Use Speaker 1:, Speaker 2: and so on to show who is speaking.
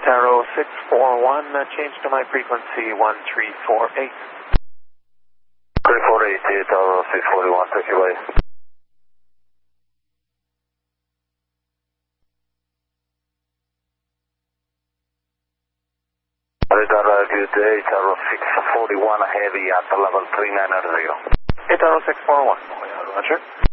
Speaker 1: Taro 641, change to my frequency 1348.
Speaker 2: 348, Taro 641, take you away. Good day, Taro 641 heavy at level 3990.
Speaker 1: Taro 641, Roger.